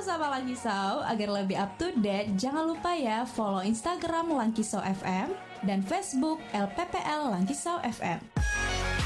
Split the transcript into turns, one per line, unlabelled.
Sobat Lankisau, agar lebih up to date, jangan lupa ya follow Instagram Lankisau FM dan Facebook LPPL Lankisau FM.